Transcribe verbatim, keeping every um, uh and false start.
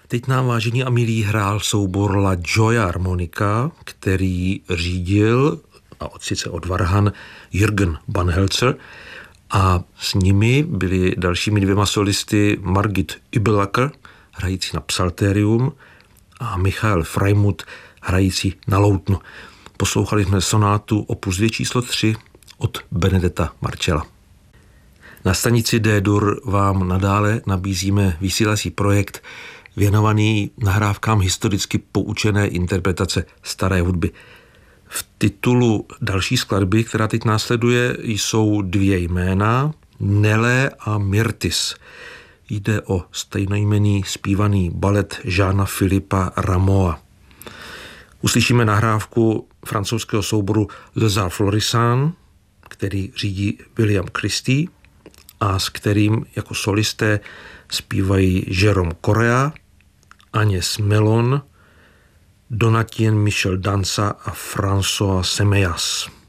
Teď nám, vážení a milí, hrál soubor La Gioia Armonica, který řídil, a od sice od varhan, Jürgen Banhelzer, a s nimi byli dalšími dvěma solisty Margit Übelacker, hrající na psalterium, a Michael Freimuth, hrající na loutno. Poslouchali jsme sonátu opus dvě číslo tři od Benedetta Marcella. Na stanici D-dur vám nadále nabízíme vysílací projekt věnovaný nahrávkám historicky poučené interpretace staré hudby. V titulu další skladby, která teď následuje, jsou dvě jména, Nele a Myrtis. Jde o stejnojmenný zpívaný balet Jeana Philippa Rameau. Uslyšíme nahrávku francouzského souboru Les Arts Florissants, který řídí William Christie a s kterým jako solisté zpívají Jérôme Correa, Agnès Mellon, Donatien Michel Dansa a François Semeyas.